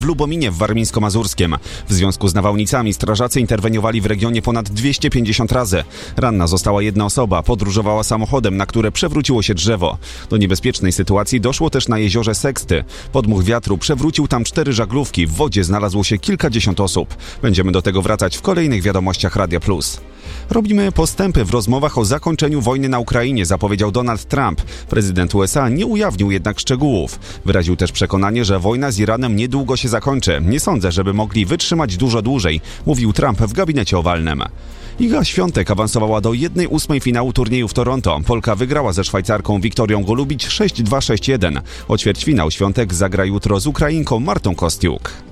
w Lubominie w Warmińsko-Mazurskiem. W związku z nawałnicami strażacy interweniowali w regionie ponad 250 razy. Ranna została jedna osoba, podróżowała samochodem, na które przewróciło się drzewo. Do niebezpiecznej sytuacji doszło też na jeziorze Seksty. Podmuch wiatru przewrócił tam 4 żaglówki, w wodzie znalazło się kilkadziesiąt osób. Będziemy do tego wracać w kolejnych wiadomościach Radia Plus. Robimy postępy w rozmowach o zakończeniu wojny na Ukrainie, zapowiedział Donald Trump. Prezydent USA nie ujawnił jednak szczegółów. Wyraził też przekonanie, że wojna z Iranem niedługo się zakończy. Nie sądzę, żeby mogli wytrzymać dużo dłużej, mówił Trump w gabinecie owalnym. Iga Świątek awansowała do 1/8 finału turnieju w Toronto. Polka wygrała ze Szwajcarką Wiktorią Golubic 6-2, 6-1. O ćwierćfinał Świątek zagra jutro z Ukrainką Martą Kostiuk.